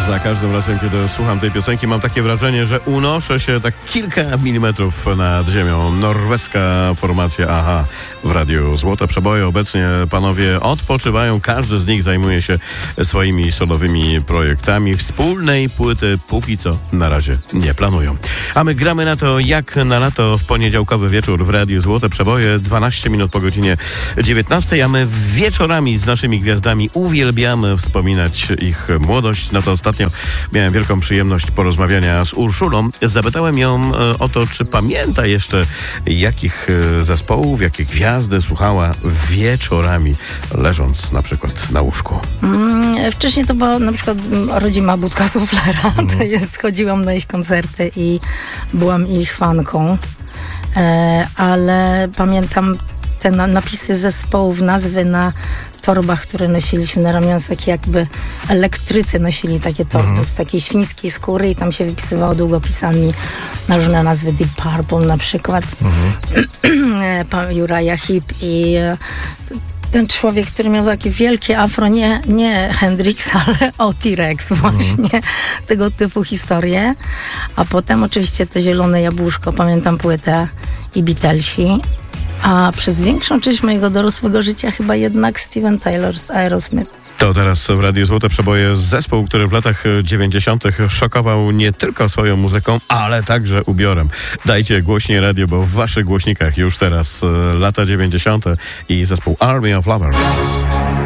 Za każdym razem, kiedy słucham tej piosenki, mam takie wrażenie, że unoszę się tak kilka milimetrów nad ziemią. Norweska formacja AHA w Radiu Złote Przeboje. Obecnie panowie odpoczywają, każdy z nich zajmuje się swoimi solowymi projektami. Wspólnej płyty póki co na razie nie planują. A my gramy na to jak na lato w poniedziałkowy wieczór w Radiu Złote Przeboje. 12 minut po godzinie 19, a my wieczorami z naszymi gwiazdami uwielbiamy wspominać ich młodość. No to ostatnio miałem wielką przyjemność porozmawiania z Urszulą. Zapytałem ją o to, czy pamięta jeszcze, jakich zespołów, jakie gwiazdy słuchała wieczorami, leżąc na przykład na łóżku. Wcześniej to była na przykład rodzima Budka Suflera. To jest, chodziłam na ich koncerty i byłam ich fanką. Ale pamiętam te napisy zespołów, nazwy na torbach, które nosiliśmy na ramionach, takie jakby elektrycy nosili takie torby z takiej świńskiej skóry i tam się wypisywało długopisami na różne nazwy, Deep Purple na przykład, Uriah Heep i ten człowiek, który miał takie wielkie afro, nie Hendrix, ale T-Rex właśnie, tego typu historie. A potem oczywiście to Zielone Jabłuszko, pamiętam płytę i Beatlesi. A przez większą część mojego dorosłego życia chyba jednak Steven Tyler z Aerosmith. To teraz w Radiu Złote Przeboje zespół, który w latach 90. szokował nie tylko swoją muzyką, ale także ubiorem. Dajcie głośniej radio, bo w waszych głośnikach już teraz lata 90. i zespół Army of Lovers.